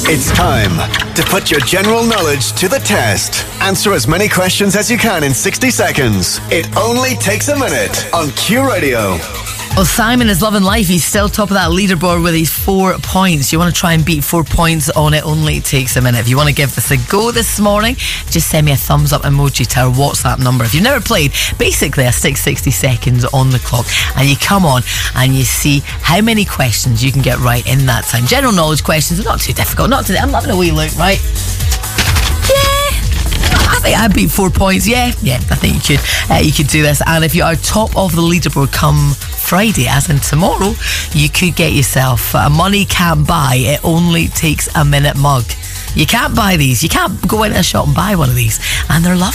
It's time to put your general knowledge to the test. Answer as many questions as you can in 60 seconds. It only takes a minute on Q Radio. Well, Simon is loving life. He's still top of that leaderboard with his 4 points. You want to try and beat 4 points on It Only Takes a Minute. If you want to give this a go this morning, just send me a thumbs up emoji to our WhatsApp number. If you've never played, basically I stick 60 seconds on the clock and you come on and you see how many questions you can get right in that time. General knowledge questions are not too difficult. Not today. I'm having a wee look, right? I think I beat 4 points. Yeah, I think you could do this. And if you are top of the leaderboard come Friday, as in tomorrow, you could get yourself a Money Can't Buy It Only Takes a Minute mug. You can't buy these. You can't go into a shop and buy one of these, and they're lovely.